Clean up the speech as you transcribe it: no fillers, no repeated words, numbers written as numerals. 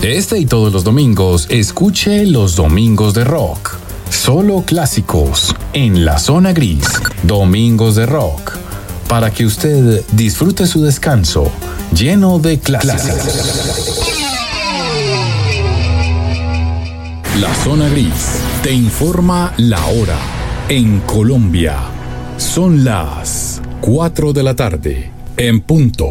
Este y todos los domingos, escuche Los Domingos de Rock. Solo clásicos en la zona gris. Domingos de Rock. Para que usted disfrute su descanso lleno de clásicos. La zona gris te informa la hora. En Colombia son las 4 de la tarde, en punto.